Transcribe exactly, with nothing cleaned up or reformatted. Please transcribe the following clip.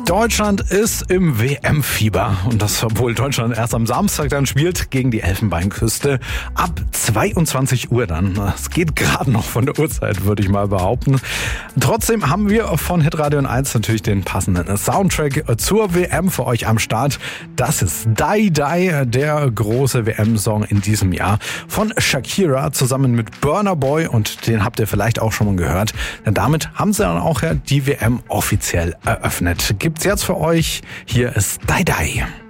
Deutschland ist im W M-Fieber und das, obwohl Deutschland erst am Samstag dann spielt gegen die Elfenbeinküste. Ab zweiundzwanzig Uhr dann. Es geht gerade noch von der Uhrzeit, würde ich mal behaupten. Trotzdem haben wir von Hitradio eins natürlich den passenden Soundtrack zur W M für euch am Start. Das ist Die Die, der große W M-Song in diesem Jahr von Shakira zusammen mit Burna Boy, und den habt ihr vielleicht auch schon mal gehört. Denn damit haben sie dann auch ja die W M offiziell eröffnet. Gibt's jetzt für euch. Hier ist Die Die.